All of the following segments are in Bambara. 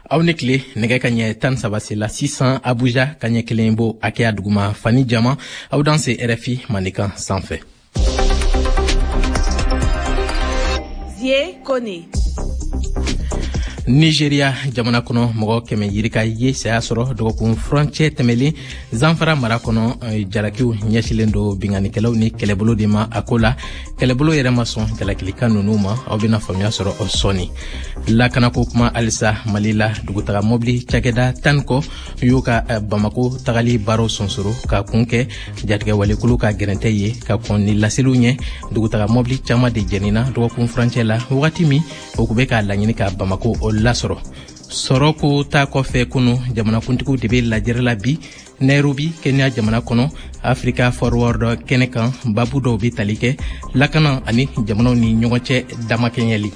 aw ni tile nɛgɛ ka ɲɛ 17 la 600 Abuja ka ɲɛ 1 bo akɛya duguma Fani Jama aw dan se RFI Mandikan sanfɛ. Zie Kone. Nigeria jamana kɔnɔ mɔgɔ kɛmɛ yirika ye saya sɔrɔ dɔgɔkun furancɛ tɛmɛlen Zamfara mara kɔnɔ jalakiw ɲɛsilen do binganikɛlaw ni kɛlɛbolo de ma a ko la kɛlɛbolo yɛrɛ ma sɔn jalakilikan ninnu ma aw bɛna faamuya sɔrɔ o sɔni lakanako kuma alisa Mali la dugutaga mobili cakɛda 10 kɔ y'u ka Bamako tagali baro sonsoro ka kun kɛ jatigɛ walekulu ka gɛrɛntɛ ye ka kɔn ni laseliw ɲɛ dugutaga mobili caman de jɛnina dɔgɔkun furancɛ la wagati min o kun bɛ ka laɲini ka Bamako lasɔrɔ sɔrɔko ta kɔfɛ kunu jamanakuntigiw de bɛ lajɛrɛ la bi Nairobi Kenya jamana kɔnɔ Africa Forward kɛnɛ kan babu dɔw bɛ tali kɛ lakana ani jamanaw ni ɲɔgɔn cɛ damakɛɲɛli.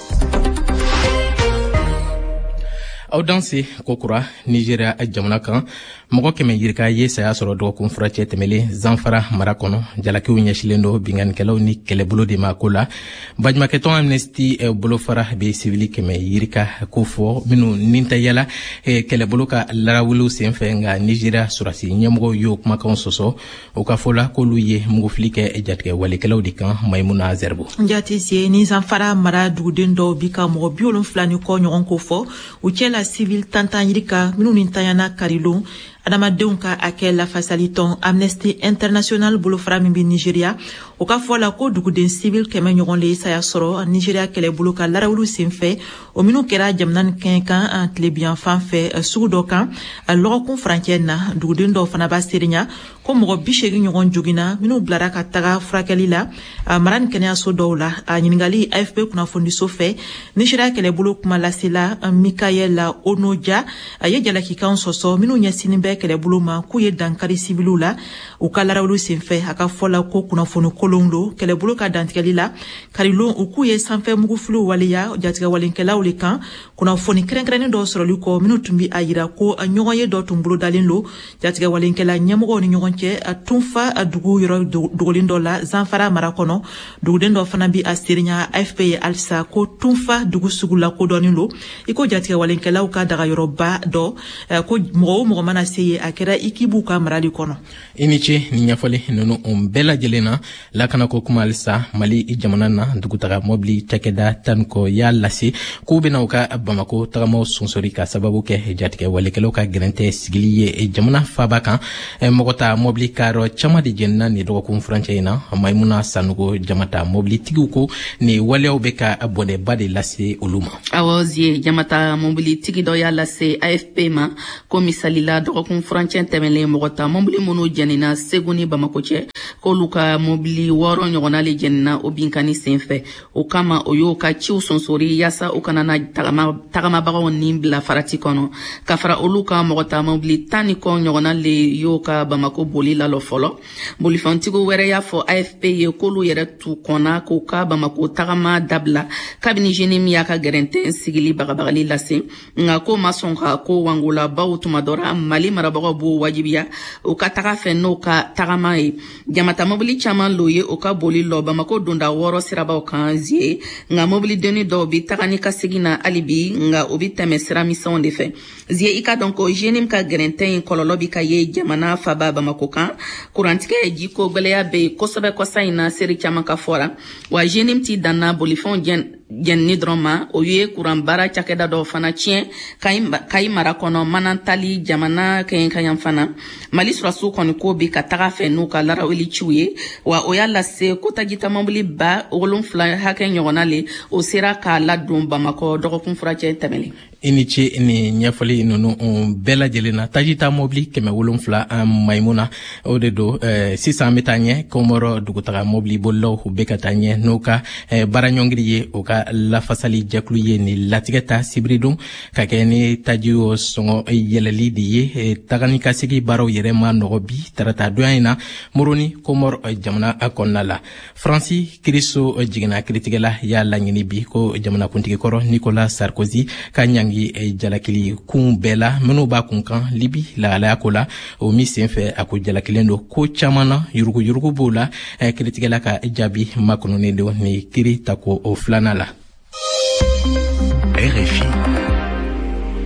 aw danse kokura Nigeria jamana kan mɔgɔ kɛmɛ yirika ye saya sɔrɔ dɔgɔkun furancɛ tɛmɛlen Zamfara mara kɔnɔ jalakiw ɲɛsilen do binganikɛlaw ni kɛlɛbolo de ma ko la bajumakɛtɔn Amnesty bolofara be sivili kɛmɛ yirika ko fɔ minnu nintayala kɛlɛbolo ka larawuliw senfɛ nga Nigeria surasi ɲɛmɔgɔw y'o kumakanw sɔsɔ o ka fɔ la k'olu ye mugufili kɛ jatigɛ walekɛlaw de kan Maimuna Zerbo. Njati se ni Zamfara mara duguden dɔw bi ka mɔgɔ 70 ni kɔ ɲɔgɔn ko fɔ u cɛ la civil tantan yirika minnu nintayana karilon adamadenw ka akɛ lafasali tɔn Amnesty International bolofara min bi Nigeria o ka fɔ la ko duguden civil kɛmɛ ɲɔgɔn le saya sɔrɔ Nigeria kɛlɛbolo ka larawulu senfɛ o minnu kɛra jamana ni kɛɲɛ kan an tilebiyan fan fɛ sugu dɔ kan lɔgɔkun furancɛ na duguden dɔw fana b'a seriɲa ko mɔgɔ 80 ɲɔgɔn jogina minnu bilara ka taga furakɛli la mara ni kɛnɛyaso dɔw la a ɲiningali AFP kunnafoniso fɛ Nigeria kɛlɛbolo kuma lasela Mikaela Onoja a ye jalakikanw sɔsɔ minnu ɲɛsinin bɛ kɛlɛbolo ma k'u ye dankari sibiliw la u ka larawulu senfɛ a ka fɔ la ko kunnafoni kolon do kɛlɛbolo ka dantigɛli la karilon u k'u ye sanfɛ mugufiliw waleya jatigɛ walenkɛlaw le kan kunnafoni kɛrɛnkɛrɛnnen dɔ sɔrɔli kɔ minnu tun bi a yira ko ɲɔgɔn ye dɔ tun bolo dalen lo jatigɛ walenkɛla ɲɛmɔgɔw ni ɲɔgɔn cɛ tunfa dugu yɔrɔ dogolen dɔ la Zamfara mara kɔnɔ duguden dɔ fana bi a seriɲa AFP ye alisa ko tunfa dugu sugu la kodɔnnen lo iko jatigɛ walenkɛlaw ka dagayɔrɔba dɔ ko mɔgɔ o mɔgɔ mana se ye a kɛra ikibu ka marali kɔnɔ. I ni ce ni ɲɛfɔli ninnu bɛɛ lajɛlen na lakanako kuma alisa Mali jamana na dugutaga mobili cakɛda 10 kɔ y'a lase k'u bɛna u ka Bamako tagamaw sonsori ka sababu kɛ jatigɛ walekɛlaw ka gɛrɛntɛ sigili ye jamana faaba kan mɔgɔ ta mobili kaarɔ caman de jɛnina ni dɔgɔkun furancɛ in na Maimuna Sanogo jamata mobilitigiw ko ni waleyaw bɛ ka bɔnɛba de lase olu ma. Awɔ zie jamata mobilitigi dɔ y'a lase AFP ma ko misali la dɔgɔkun furancɛ tɛmɛlen mɔgɔ ta mobili minnu jɛnina Segu ni Bamako cɛ k'olu ka mobili 6 ɲɔgɔnna le jɛnina o binkani senfɛ o kama o y'o ka ciw sonsori yaasa o kana na tagamabagaw ni bila farati kɔnɔ ka fara olu ka mɔgɔ ta mobili 10 ni kɔ ɲɔgɔnna le y'o ka Bamako boli lalɔ fɔlɔ bolifɛntigiw wɛrɛ y'a fɔ AFP ye k'olu yɛrɛ tu kɔnna k'u ka Bamako tagama dabila kabini jeune min y'a ka gɛrɛntɛ sigili bagabagali lase nka ko ma sɔn ka ko wangolabaw tuma dɔra Mali marabagaw b'o wajibiya u ka taga fɛ n'o ka tagama ye jamata mobili caman lo ye o ka boli lɔ Bamako donda 6 sirabaw kan zie nka mobili deni dɔw bi taga ni ka segin na alibi nka o bi tɛmɛ sira misɛnw de fɛ zie i ka dɔn ko jeune min ka gɛrɛntɛ in kɔlɔlɔ bi ka ye jamana faba Bamako kan kurantigɛ jiko gwɛlɛya be kosɛbɛ kɔsa in na seri caman ka fɔra wa jeune min ti danna bolifɛnw jɛnni dɔrɔn ma o ye kuran baara cakɛda dɔw fana tiɲɛ kayi mara kɔnɔ manantali jamana kɛɲɛkaɲan fana Mali surasiw kɔni ko bi ka taga fɛ n'u ka laraweli ciw ye wa o y'a lase ko tajita mobili ba 7 hakɛ ɲɔgɔnna le o sera k'a ladon Bamako dɔgɔkun furancɛ tɛmɛlen. I ni ce ni ɲɛfɔli ninnu bɛɛ lajɛlen na tajita mobili 7 Maimuna o de do sisan bɛ taa ɲɛ Komɔrɔ dugutaga mobili bolilaw u bɛ ka taa ɲɛ n'o ka baara ɲɔngiri ye o ka lafasali jɛkulu ye ni latigɛ ta sibiri don ka kɛ ni taji o sɔngɔ yɛlɛli de ye tagani ka segi baaraw yɛrɛ ma nɔgɔ bi tarata donya in na Moroni Komɔrɔ jamana kɔnɔna la Faransi kiriso jiginna kiritigɛla y'a laɲini bi ko jamanakuntigi kɔrɔ Nicolas Sarkozy ka ɲangi jalakili kun bɛɛ la minnu b'a kun kan Libi lahalaya ko la o mi senfɛ a ko jalakilen do ko caman na yurugu b'o la kiritigɛla ka jaabi makɔnɔnen do ni kiri tako o filanan la. RFI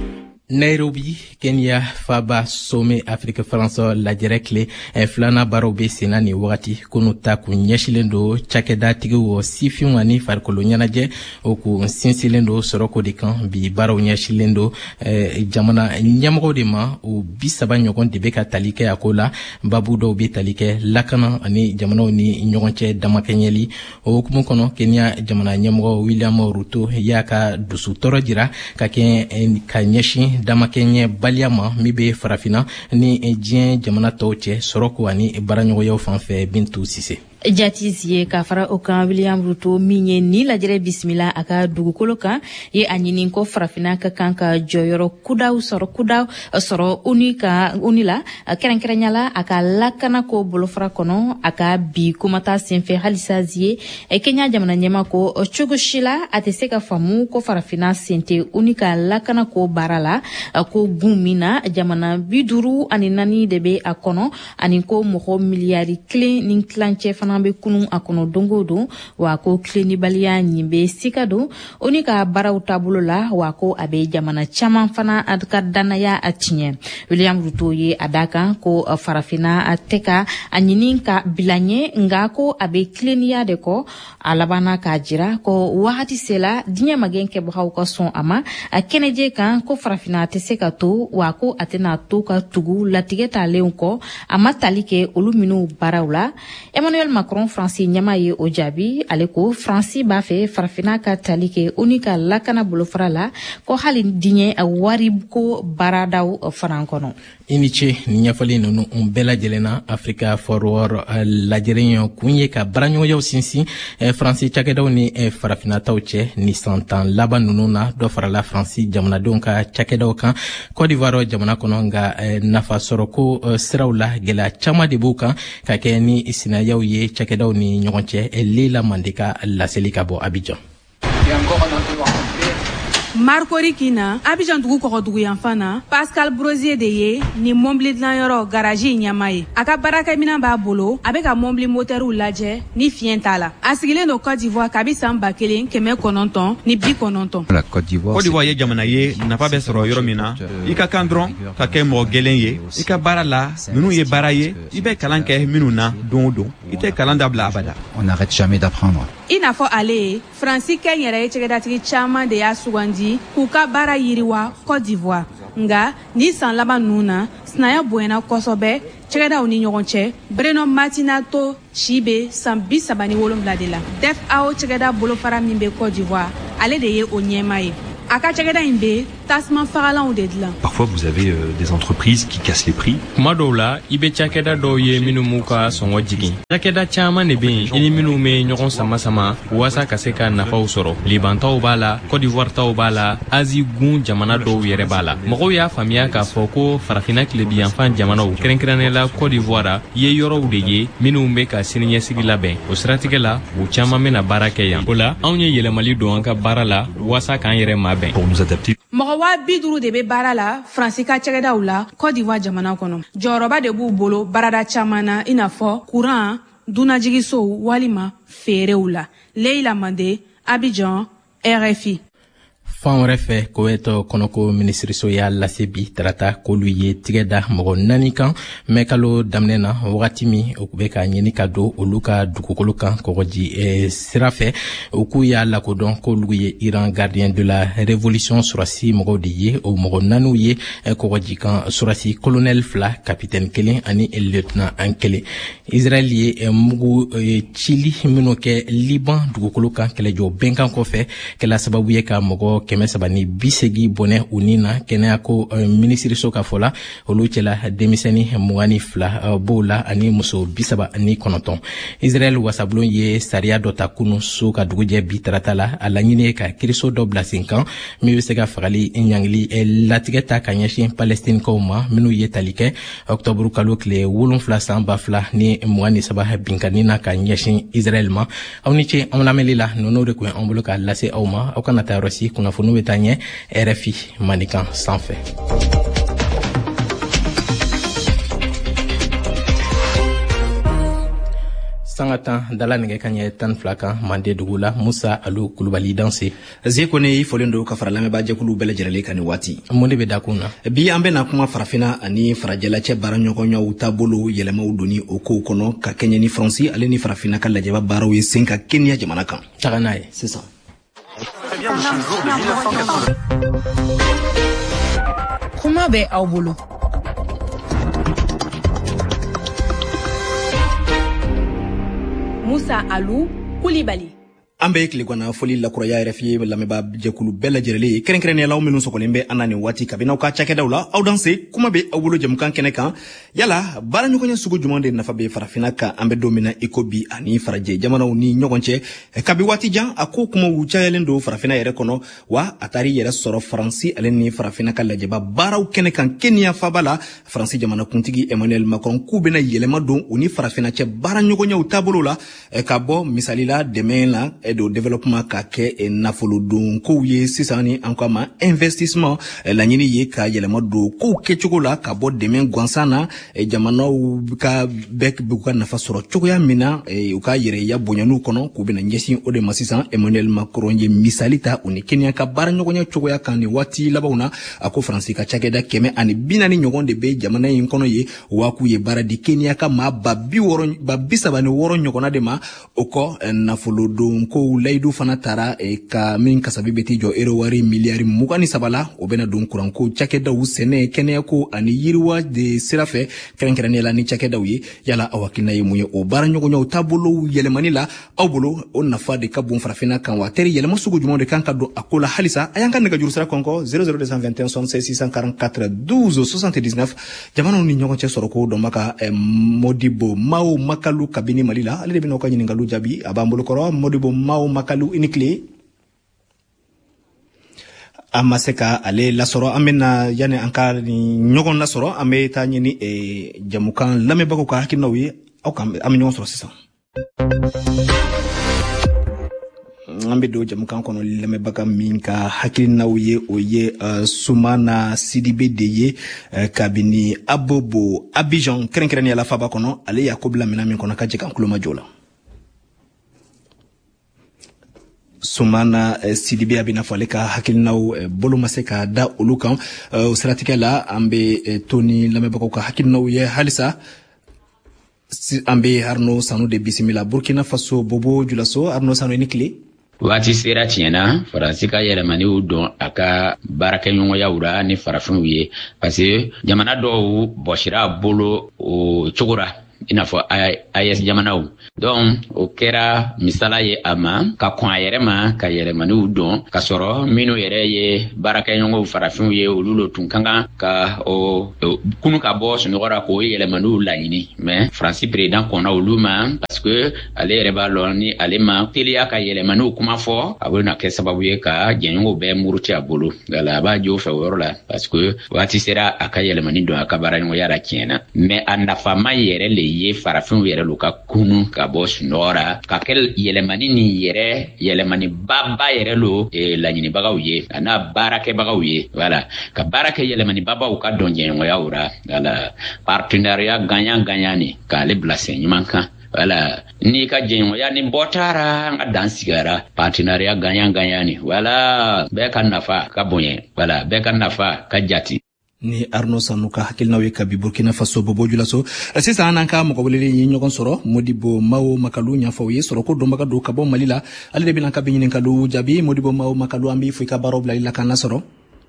Nairobi, Kenya, Faba, Sommet, Afrique, France, la directe, Flana Barobe, Senani, Wati, Kunuta, Kunyashilendo, Chakeda, Tigo, Sifium, Ani, Farkolo, Nyanaje, Oku, Sinsilendo, Soroko de Kan, Bi Baro Nyashilendo, Jamana, Nyamro de Ma, ou Bisaba Nyogon de Beka Talike, Akola, Babudo, Betalike, Lakana, Ani, Jamano, ni Nyogonche, Damakenyeli, Okumukono, Kenya, Jamana, Nyamro, William Ruto, Yaka, Dusu Torojira, Kaken, Kanyeshi, Damakenye Baliama Mibe Farafina ni Dien Jamana Toche Soroko ani Baranyoyo Fanfe Bintou Sise. Jatizie ka fara okan William Ruto minye ni lajere bismillah aka dugukolo kan ye anyinin ko farafina ka kanka joyoro kudaw soro unila kerenkerenyala aka lakana ko bolofara kono aka bi kumata senfe halisazie Kenya jamana nyema ko chogoshila ateseka famu ko farafina sente unika lakana ko barala ko gumina jamana biduru aninani debe akono aninko moho miliari kle nin klanche be kunu akono dongodo wako kleni balia nyimbe sikado onika bara utabulo la wako abe jamana chama fana adka danaya atinye William Ruto ye adaka ko farafina ateka anyininka bilanye ngako abe klenia de ko alabana kajira ko wahati sela dinya magenke bhaw ko son ama keneje kan ko farafina teseka to wako atena to ka tugu latigeta leunko ama talike oluminu barawla Emmanuel Macron Francis Nyamaye Ojabi aleko Francis Bafe farafina ka talike unika lakana bulofrala ko halin dinye warib ko baradaw frankono Iniche ninyafali nunu umbela jelena Africa Forward lajerenyo kunye ka baranyo yaw sinsi Francis chakedaw ni farafina tawche ni santan laba nunu na do farala Francis jamana donka chakedaw kan Côte d'Ivoire jamana kono nga nafa soroko sirawla gela chama de buka ka ke ni isina yaw ye chakedaw ni nyonche Lila Mandeka la selika bo Abidjan. Marco Rikina, Abidjan dugu kokodugu yanfana, Pascal Brosier de ye, ni Mombli Dlanyoro Garaji Nyamaye. Aka baraka mina ba bolo, abeka Mombli moteru laje, ni fientala. Asigile no Côte d'Ivoire kabisa mbakele, keme kononton, ni bi kononton. La Côte d'Ivoire ye jamana ye, na pa besoro yoromina, ika kandron, ka ke mo gelen ye, ika barala, minu ye baraye, ibe kalanke minu na, don, ite kalanda bla abada. On n'arrête jamais d'apprendre. Ina fo ale, Francis Kenyere chegedatri chama de ya sugandi, kuka bara yiriwa Côte d'Ivoire. Nga, ni san laba nuna, snaya buena kosobe, chegeda uni nyogonche, Breno Matinato, Chibe, san bisabani wolumla de la. Def ao chegeda bolofara mimbe Côte d'Ivoire, ale de ye onyemaye. Aka chegeda imbe, tasman faralan ou de la. Parfois, vous avez des entreprises qui cassent les prix. Madola, ibe chakeda doye minumuka songo jigi. Chakeda chama nebe, ini minume nyoron sama wasa kaseka nafa usoro. Libanta obala, Côte d'Ivoire ta obala, Asie gun jamana do yere bala. Mogo ya famia ka foko farafina klebi enfant jamana u. Kerenkrenela Côte d'Ivoire, ye yoro udeye, minume ka sininye sigila ben. Osratikela, u chama mena barake yan. Ola, aunye yele mali do anka barala, wasa kan yere maben. Pour nous adapter. Morawa biduru de be barala, Francika chegeda ula, Côte d'Ivoire jamana kono. Joroba de bu bolo, barada chamana, inafo, courant, dunajigiso, walima, fereula. Leila Mande, Abidjan, RFI. Fan wɛrɛ fɛ Koweït kɔnɔko minisiriso y'a lase bi tarata k'olu ye tigɛ da mɔgɔ 4 kan mɛ kalo daminɛ na wagati min u bɛ ka ɲini ka don olu ka dugukolo kan kɔgɔji sira fɛ u k'u y'a lakodɔn k'olu ye Iran gardien de la révolution surasi mɔgɔw de ye o mɔgɔ 4 ye kɔgɔji kan surasi colonel 2 capitaine 1 ani lieutenant 1 Israël ye mugu cili minnu kɛ Liban dugukolo kan kɛlɛjɔ bɛnkan kɔfɛ kɛla sababu ye ka mɔgɔ 380 bɔnɛ u ni na kɛnɛya ko minisiriso ka fɔla olu cɛla denmisɛnni 22 b'o la ani muso 39. Israël wasabulon ye sariya dɔ ta kunu so ka dugujɛ bi tarata la a laɲini ye ka kiriso dɔ bila sen kan min bɛ se ka fagali ɲangili latigɛ ta ka ɲɛsin palestinikaw ma minnu ye tali kɛ octobre kalo tile 7 san 2023 binkani na ka ɲɛsin Israël ma. Aw ni ce anw lamɛnli la ninnu de tun ye an bolo ka lase aw ma aw kana taa yɔrɔ si kunnafoni bɛ taa ɲɛ RFI Manikan sanfɛ. sangatan dala nege kanye tan flaka mande dugula Musa Alu Kulubali danse Zekone folendo ka farala me ba jekulu bele jerele kani wati monde be dakuna bi ambe na kuma farafina ani farajela che baranyogo nya utabolo yelema udoni oko kono ka Kenya ni France ale ni farafina ka lajeba baro ye senka Kenya jamana kan taganaye c'est ça. Kuma be aw bolo Musa Alu Kulibali ambe kile kwana foli la kuraya RFI la meba jekulu bela jerele kerenkrene la umenu sokolembe anani wati kabina ka chake dawla aw danse kuma be awulo jamkan kenekan yala bara nyokonya sugu jumande nafa be farafina ka ambe domina ikobi ani faraje jamana ni nyogonche kabi wati jan ako kuma wucha yelendo farafina yere kono wa atari yere soro franci aleni farafina ka lajeba baraw kenekan Kenya fabala franci jamana kuntigi Emmanuel Macron kubena yelema don uni farafina che bara nyokonya utabolo la kabo misalila demena do développement ka ke nafolo don ko ye sisani ankama investissement la nyini ye ka yelema do ko ke chokola ka bo demen gwansana jamana ka bek buka nafa soro chokoya mina uka yere ya bonyanu kono ko bena nyesi o de masisan Emmanuel Macron ye misalita uni Kenya ka bar nyogonya chokoya kan ni wati labauna ako France ka chageda keme ani binani nyogonde be jamana yin kono ye waku ye bara di Kenya ka ma babbi sabani woro nyogona de ma oko nafolo don ko laydu fana tara ka min kasabi beti jo erowari miliari mugani sabala obena don kuranko chakeda usene Kenya ko ani yirwa de sirafe kerenkerane la ni chakeda wi yala awakina ye muye o bara nyogo nyaw tabolo yelemanila awbolo on nafa de kabon farafina kan wa teri yelema sugu jumonde kan kado akola halisa ayanka nega jurusara konko 00221 644 12 79 jamano ni nyogo che soroko do maka Modibo Mao Makalu kabini malila ale de binoka nyiningalu jabi abambolo koro Modibo Mao Makalu inikle amaseka ale lasoro amena yani anka ni nyogon lasoro ameta nyini jamukan lame bako ka hakinawi au kam aminyon soro sisa ambe do jamukan kono lame baka minka hakinawi oye Soumana Sidibé Deye kabini abobo Abidjan kerenkereni ala faba kono ale Yakob Lamina min kono kaje kan kuloma jola Soumana Sidibé abina faleka hakilnaw bolo maseka da ulukan usratikala ambe Tony lamebako ka hakilnaw ye halisa ambe Arno Sanu de Bisimila Burkina Faso Bobo Julaso Arno Sanu nikle wati sera tiɲɛna faransi ka yɛlɛmaniw don a ka baarakɛɲɔgɔnya wura ni farafinw ye parce que jamana dɔw bɔsira bolo o cogora i n'a fɔ AES jamanaw donc o kɛra misala ye a ma ka kɔn a yɛrɛ ma ka yɛlɛmaniw don ka sɔrɔ minnu yɛrɛ ye baarakɛɲɔgɔnw farafinw ye olu lo tun kan kan ka o kunu ka bɔ sunɔgɔra k'o yɛlɛmaniw laɲini mais faransi président kɔnna olu ma parce que ale yɛrɛ b'a lɔn ni ale ma teliya ka yɛlɛmaniw kuma fɔ a bɛ na kɛ sababu ye ka jɛɲɔgɔnw bɛɛ muruti a bolo wala a b'a jo fɛ o yɔrɔ la parce que waati sera a ka yɛlɛmani don a ka baaraɲɔgɔnya la tiɲɛna mais a nafama yɛrɛ le ye farafinw yɛrɛ lo ka kunu ka bɔ sunɔgɔra ka kɛ yɛlɛmani ni yɛrɛ yɛlɛmani baba yɛrɛ lo laɲinibagaw ye a n'a baarakɛbagaw ye voilà ka baara kɛ yɛlɛmani babaw ka dɔn jɛɲɔgɔnyaw ra voilà partenariat gagnant ni k'ale bila sen ɲuman kan voilà ni ka jɛɲɔgɔnya ni bɔtara an ka dan sigara partenariat gagnant ni voilà bɛɛ ka nafa ka bonya voilà bɛɛ ka nafa ka jati ni Arno Sanu ka hakilnaw ye kabi Burkina Faso Bobo Julaso sisa ananka mokobelele yi nyogon soro Modibo Mao Makalu nyafaw ye soro ko dombaga do kabo malila ale de binanka bi nyininkalu jabi Modibo Mao Makalu ambi fuika baro bla ila kana soro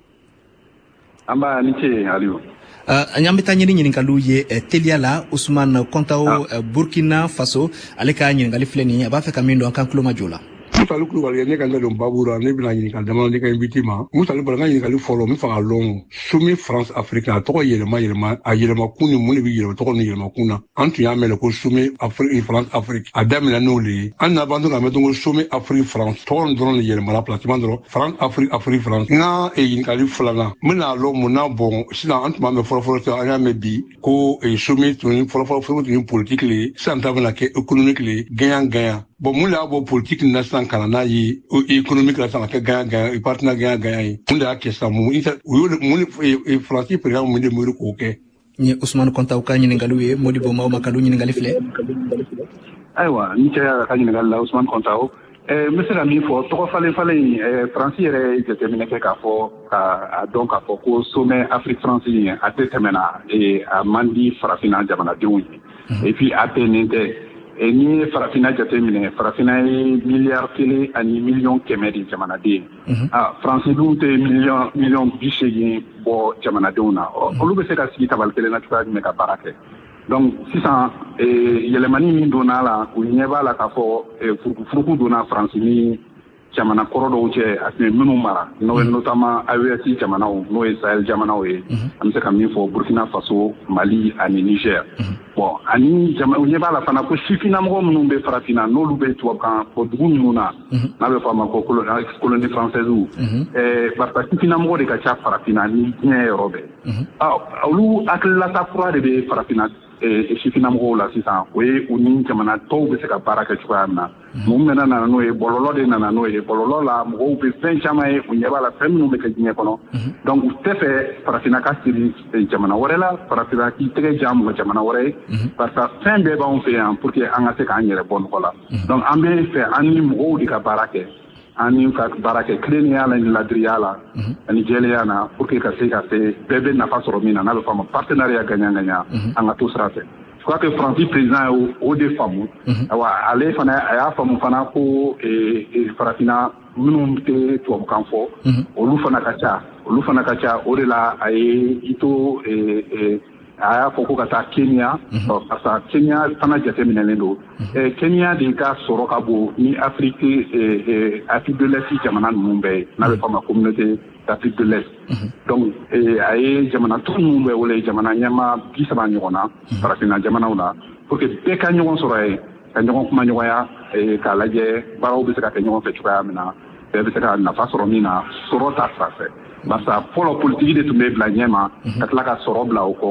amba niche aliyo anyambita nyininkalu ye Teliala Ousmane Kontao Burkina Faso ale ka nyiningali fleni aba fe kamindo ankan kulo majola Musalu Kulubali ne kan don babura ne bina ɲini ka dama ne ka invité ma Musalu Kulubali ka ɲininkali fɔlɔ min faga lɔn Sumi France Afrique a tɔgɔ yɛlɛma a yɛlɛma kun ni mun de bɛ yɛlɛma tɔgɔ ni yɛlɛma kun na an tun y'a mɛn ko Sumi Afrique France Afrique a daminɛ n'o le ye an na bantu ka mɛn ko Sumi Afrique France tɔgɔ dɔrɔn de yɛlɛmana pratiquement dɔrɔn France Afrique France n ka ɲininkali filanan n bɛna lɔn mun na bɔn sisan an tun b'a mɛn fɔlɔfɔlɔ an y'a mɛn bi ko Sumi tun fɔlɔfɔlɔ tun ye politique le ye sisan ta bɛna kɛ économique le ye gagnant bon mun de y'a bɔ politique na sisan kana n'a ye économique la sisan ka kɛ gagnant partenaire gagnant ye mun de y'a kɛ sisan mun Faransi président mun de miiri k'o kɛ ni Ousmane Kontao ka ɲininkaliw ye Modibo Mao Makalu ɲininkali filɛ Ayiwa ni cɛ y'a ka ɲininkali la Usman Kontao n bɛ se ka min fɔ tɔgɔ falen Faransi yɛrɛ jateminɛ kɛ k'a fɔ k'a dɔn k'a fɔ ko sommet Afrique France a tɛ tɛmɛna a man di farafinna jamanadenw ye et puis a bɛnnen tɛ n'i ye farafinna jateminɛ farafinna ye miliyari 1 ani miliyɔn 100 de jamanaden Faransi dun tɛ miliyɔn 80 bɔ jamanadenw na olu bɛ se ka sigi tabali kelen na cogoya jumɛn ka baara kɛ donc sisan yɛlɛmani min donna la u ɲɛ b'a la k'a fɔ furukufuruku donna Faransi ni jamana kɔrɔ dɔw cɛ a tun ye minnu mara n'o ye notamment AES jamanaw n'o ye Sahel jamanaw ye an bɛ se ka min fɔ Burkina Faso Mali ani Niger bon ani u ɲɛ b'a la fana ko sifinnamɔgɔ minnu bɛ farafinna n'olu bɛ tubabukan fɔ dugu ninnu na n'a bɛ fɔ a ma ko colonie française barisa sifinnamɔgɔ de ka ca farafinna ni diɲɛ yɔrɔ bɛɛ olu hakililata kura de bɛ farafinna sifinnamɔgɔw la sisan o ye u ni jamana tɔw bɛ se ka baara kɛ cogoya min na mun bɛna nana n'o ye bɔlɔlɔ de nana n'o ye bɔlɔlɔ la mɔgɔw bɛ fɛn caman ye u ɲɛ b'a la fɛn minnu bɛ kɛ diɲɛ kɔnɔ donc u tɛ fɛ farafinna ka siri jamana wɛrɛ la farafinna k'i tɛgɛ jan mɔgɔ jamana wɛrɛ ye barisa fɛn bɛɛ b'anw fɛ yan pour que an ka se k'an yɛrɛ bɔ nɔgɔ la donc an bɛ fɛ an ni mɔgɔw de ka baara kɛ ani ka baara kɛ tilennenya la ni ladiriya la ani jɛlenya na pour que ka se bɛɛ bɛ nafa sɔrɔ min na n'a bɛ fɔ a ma partenariat gagnant-gagnant an ka to sira fɛ je crois que Faransi président ye o de faamu ale fana a y'a faamu fana ko farafinna minnu tɛ tubabukan fɔ olu fana ka ca o de la a ye i to a y'a fɔ ko ka taa Kenya parce que Kenya fana jateminɛlen don Kenya de ka sɔrɔ ka bon ni Afrique de l'Est jamana ninnu bɛɛ ye n'a bɛ fɔ a ma communauté d'Afrique de l'Est donc a ye jamana tɔw minnu bɛ wele jamana ɲɛmaa 30 ɲɔgɔn na farafinna jamanaw la pour que bɛɛ ka ɲɔgɔn sɔrɔ yen ka ɲɔgɔn kuma ɲɔgɔnya k'a lajɛ baaraw bɛ se ka kɛ ɲɔgɔn fɛ cogoya min na bɛɛ bɛ se ka nafa sɔrɔ min na sɔrɔ ta sira fɛ barisa fɔlɔ politiki de tun bɛ bila ɲɛma ka tila ka sɔrɔ bila o kɔ